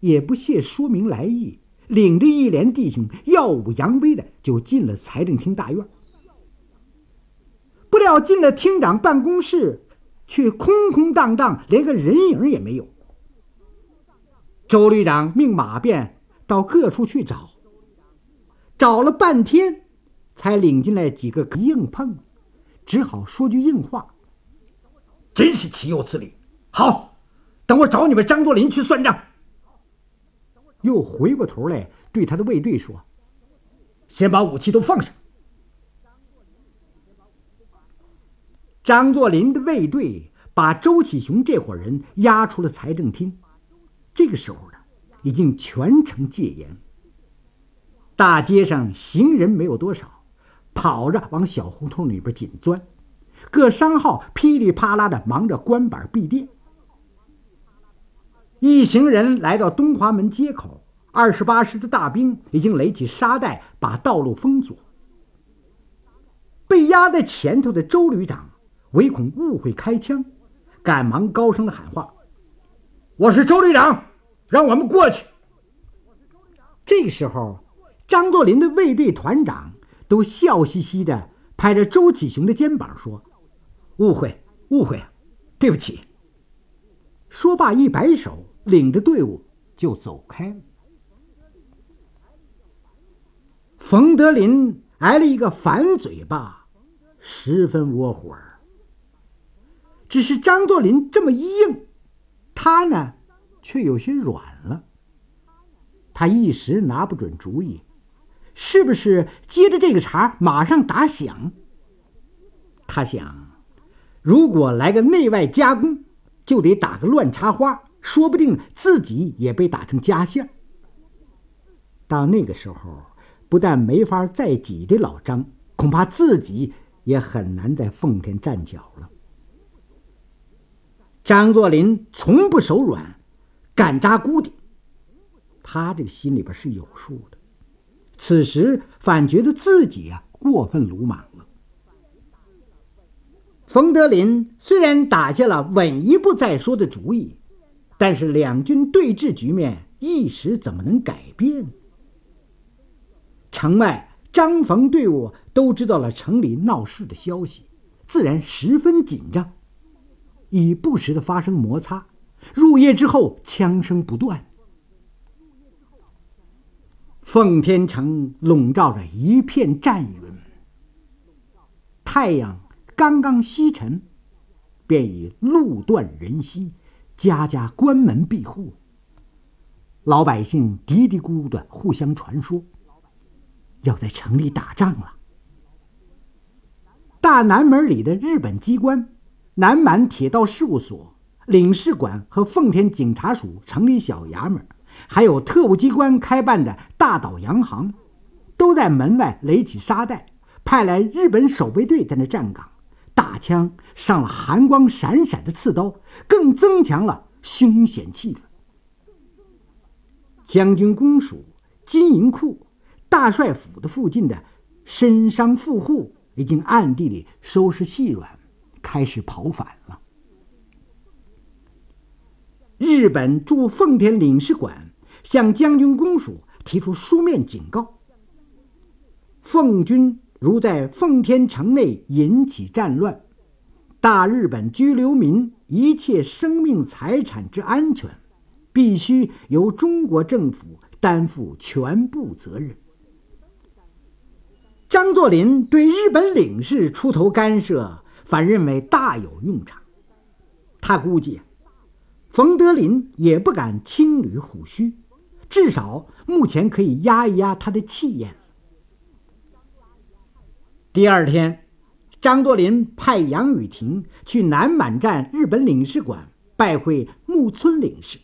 也不屑说明来意，领着一连弟兄耀武扬威的就进了财政厅大院。不料进了厅长办公室，却空空荡荡，连个人影也没有。周旅长命马便到各处去找，找了半天才领进来几个硬碰，只好说句硬话：真是岂有此理！好，等我找你们张作霖去算账。又回过头来对他的卫队说：先把武器都放上。张作霖的卫队把周启雄这伙人押出了财政厅。这个时候呢，已经全城戒严，大街上行人没有多少，跑着往小胡同里边紧钻，各商号噼里啪啦的忙着关板闭店。一行人来到东华门街口，28师的大兵已经垒起沙袋，把道路封锁。被压在前头的周旅长唯恐误会开枪，赶忙高声的喊话：我是周旅长，让我们过去。这个时候，张作霖的卫队团长都笑嘻嘻的拍着周启雄的肩膀说：误会，对不起。说罢一摆手，领着队伍就走开了。冯德林挨了一个反嘴巴，十分窝火。只是张作霖这么一硬，他呢却有些软了。他一时拿不准主意，是不是接着这个茬马上打响？他想，如果来个内外夹攻，就得打个乱插花，说不定自己也被打成夹线。到那个时候，不但没法再挤兑老张，恐怕自己也很难在奉天站脚了。张作霖从不手软，敢扎固顶，他这个心里边是有数的。此时反觉得自己过分鲁莽了。冯德林虽然打下了稳一步再说的主意，但是两军对峙局面一时怎么能改变？城外张冯队伍都知道了城里闹事的消息，自然十分紧张，已不时的发生摩擦。入夜之后，枪声不断。奉天城笼罩着一片战云，太阳刚刚西沉，便已路断人稀，家家关门闭户。老百姓嘀嘀咕咕的互相传说，要在城里打仗了。大南门里的日本机关、南满铁道事务所、领事馆和奉天警察署城里小衙门，还有特务机关开办的大岛洋行，都在门外垒起沙袋，派来日本守备队在那站岗，大枪上了寒光闪闪的刺刀，更增强了凶险气氛。将军公署、金银库、大帅府的附近的绅商富户已经暗地里收拾细软，开始跑反了。日本驻奉天领事馆向将军公署提出书面警告：奉军如在奉天城内引起战乱，大日本居留民一切生命财产之安全，必须由中国政府担负全部责任。张作霖对日本领事出头干涉，反认为大有用场。他估计冯德林也不敢轻履虎须，至少目前可以压一压他的气焰。第二天，张作霖派杨雨婷去南满站日本领事馆拜会木村领事。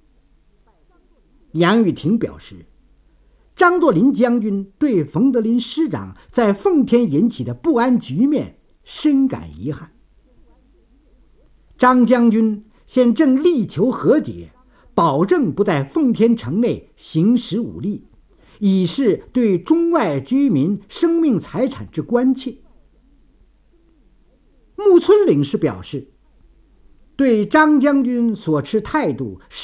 杨雨婷表示，张作霖将军对冯德林师长在奉天引起的不安局面深感遗憾。张将军现正力求和解，保证不在奉天城内行使武力，以示对中外居民生命财产之关切。木村领事表示，对张将军所持态度十